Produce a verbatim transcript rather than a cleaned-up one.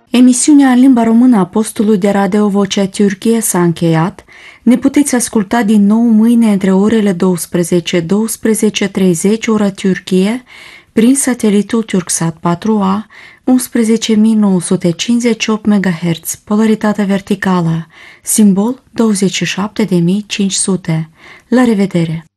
Emisiunea în limba română a postului de radio Vocea Türkiye s-a încheiat. Ne puteți asculta din nou mâine între orele douăsprezece - douăsprezece și treizeci ora Türkiye prin satelitul Turksat patru A, unsprezece mii nouă sute cincizeci și opt megahertz, polaritate verticală, simbol douăzeci și șapte de mii cinci sute. La revedere!